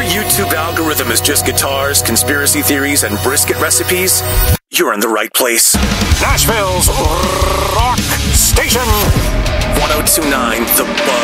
YouTube algorithm is just guitars, conspiracy theories, and brisket recipes, you're in the right place. Nashville's Rock Station. 1029 The Buzz.